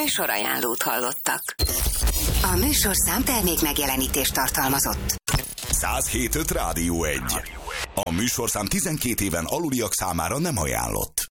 Műsorajánlót hallottak. A műsorszám termék megjelenítést tartalmazott. 107.5 Rádió 1. A műsorszám 12 éven aluliak számára nem ajánlott.